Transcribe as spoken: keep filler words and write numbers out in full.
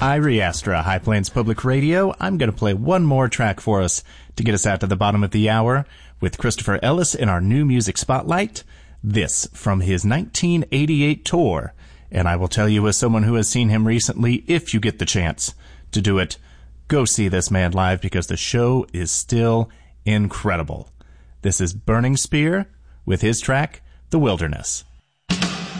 Irie Astra, High Plains Public Radio. I'm going to play one more track for us to get us out to the bottom of the hour with Christopher Ellis in our new music spotlight. This from his nineteen eighty-eight tour. And I will tell you, as someone who has seen him recently, if you get the chance to do it, go see this man live because the show is still incredible. This is Burning Spear with his track, The Wilderness.